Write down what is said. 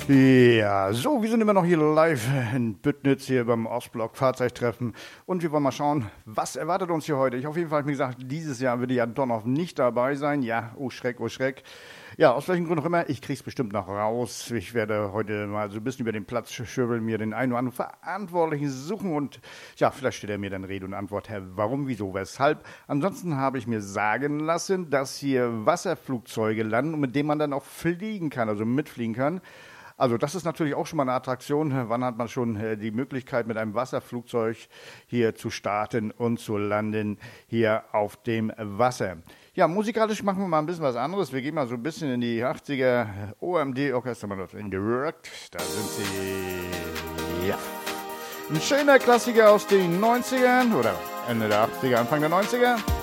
Ja, so, wir sind immer noch hier live in Büttnitz hier beim Ostblock Fahrzeugtreffen und wir wollen mal schauen, was erwartet uns hier heute. Ich auf jeden Fall habe mir gesagt, dieses Jahr würde ja Donhoff nicht dabei sein. Ja, oh Schreck, oh Schreck. Ja, aus welchem Grund auch immer, ich krieg's bestimmt noch raus. Ich werde heute mal so ein bisschen über den Platz schwirbeln, mir den einen oder anderen Verantwortlichen suchen und ja, vielleicht stellt er mir dann Rede und Antwort her, warum, wieso, weshalb. Ansonsten habe ich mir sagen lassen, dass hier Wasserflugzeuge landen und mit denen man dann auch fliegen kann, also mitfliegen kann. Also das ist natürlich auch schon mal eine Attraktion. Wann hat man schon die Möglichkeit, mit einem Wasserflugzeug hier zu starten und zu landen hier auf dem Wasser? Ja, musikalisch machen wir mal ein bisschen was anderes. Wir gehen mal so ein bisschen in die 80er OMD Orchestermannschaft in the Work. Da sind sie. Ja. Ein schöner Klassiker aus den 90ern oder Ende der 80er, Anfang der 90er.